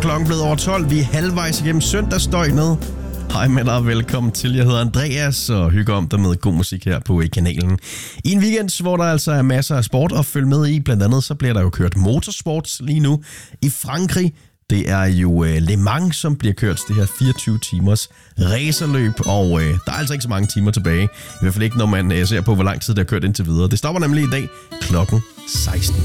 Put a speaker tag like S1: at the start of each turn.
S1: klokken blevet over 12. Vi er halvvejs igennem søndagsdøgnet. Hej med dig og velkommen til. Jeg hedder Andreas og hygger om dig med god musik her på kanalen. I en weekend, hvor der altså er masser af sport at følge med i. Blandt andet så bliver der jo kørt motorsport lige nu i Frankrig. Det er jo Le Mans, som bliver kørt det her 24 timers racerløb, og der er altså ikke så mange timer tilbage. I hvert fald ikke, når man ser på, hvor lang tid det har kørt indtil videre. Det stopper nemlig i dag klokken 16.